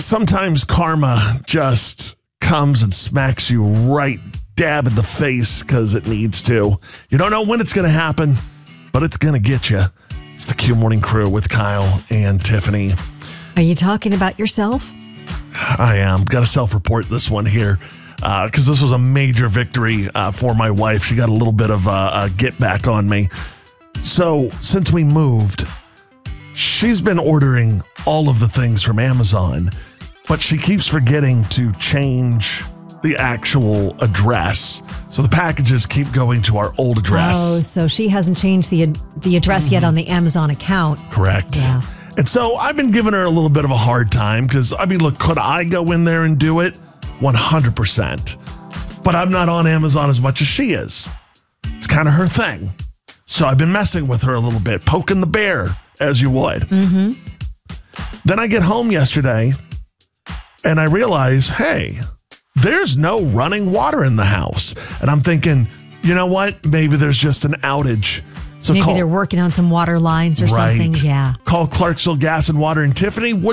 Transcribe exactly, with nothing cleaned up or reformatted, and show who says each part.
Speaker 1: sometimes karma just comes and smacks you right dab in the face because it needs to. You don't know when it's going to happen, but it's going to get you. It's the Q Morning Crew with Kyle and Tiffany.
Speaker 2: Are you talking about yourself?
Speaker 1: I am. Got to self-report this one here because uh, this was a major victory uh, for my wife. She got a little bit of uh, a get back on me. So since we moved, she's been ordering all of the things from Amazon, but she keeps forgetting to change the actual address. So the packages keep going to our old address.
Speaker 2: Oh, so she hasn't changed the the address mm-hmm. yet on the Amazon account.
Speaker 1: Correct.
Speaker 2: Yeah.
Speaker 1: And so I've been giving her a little bit of a hard time because, I mean, look, could I go in there and do it? one hundred percent. But I'm not on Amazon as much as she is. It's kind of her thing. So I've been messing with her a little bit, poking the bear, as you would.
Speaker 2: Mm-hmm.
Speaker 1: Then I get home yesterday and I realize, hey, there's no running water in the house. And I'm thinking, you know what? Maybe there's just an outage. So
Speaker 2: Maybe
Speaker 1: call,
Speaker 2: they're working on some water lines or
Speaker 1: right.
Speaker 2: something. Yeah.
Speaker 1: Call Clarksville Gas and Water. And Tiffany, what